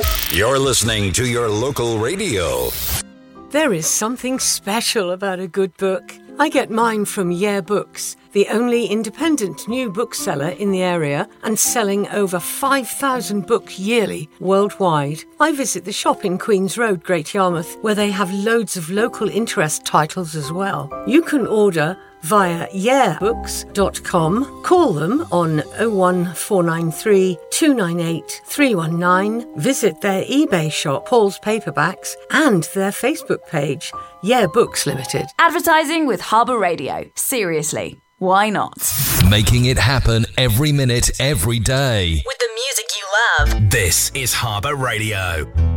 You're listening to your local radio. There is something special about a good book. I get mine from Yeah Books, the only independent new bookseller in the area and selling over 5,000 books yearly worldwide. I visit the shop in Queen's Road, Great Yarmouth, where they have loads of local interest titles as well. You can order via yeahbooks.com. Call them on 01493 298 319. Visit their eBay shop, Paul's Paperbacks, and their Facebook page, Yeah Books Limited. Advertising with Harbour Radio. Seriously, why not? Making it happen every minute, every day. With the music you love. This is Harbour Radio.